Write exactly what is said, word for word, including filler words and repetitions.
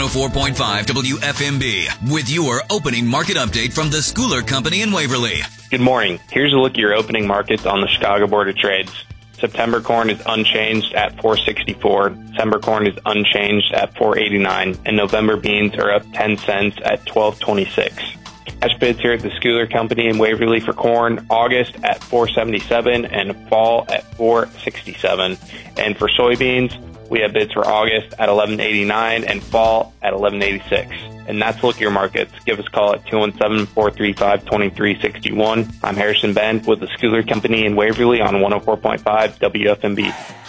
oh four point five W F M B with your opening market update from the Schooler Company in Waverly. Good morning. Here's a look at your opening markets on the Chicago Board of Trades. September corn is unchanged at four sixty-four. December corn is unchanged at four eighty-nine. And November beans are up ten cents at twelve twenty-six. Cash bids here at the Schooler Company in Waverly for corn, August at four seventy-seven and fall at four sixty-seven. And for soybeans, we have bids for August at eleven eighty-nine and fall at eleven eighty-six. And that's look at your markets. Give us a call at two one seven, four three five, two three six one. I'm Harrison Bend with the Schooler Company in Waverly on one oh four point five W F M B.